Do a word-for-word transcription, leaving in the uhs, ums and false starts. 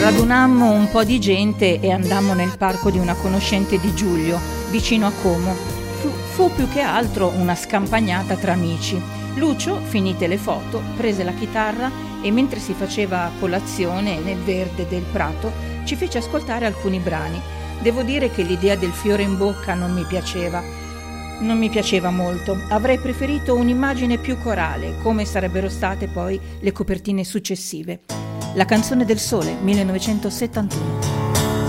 Radunammo un po' di gente e andammo nel parco di una conoscente di Giulio, vicino a Como. Fu, fu più che altro una scampagnata tra amici. Lucio, finite le foto, prese la chitarra e mentre si faceva colazione nel verde del prato ci fece ascoltare alcuni brani. Devo dire che l'idea del fiore in bocca non mi piaceva. Non mi piaceva molto. Avrei preferito un'immagine più corale, come sarebbero state poi le copertine successive. La canzone del sole, millenovecentosettantuno.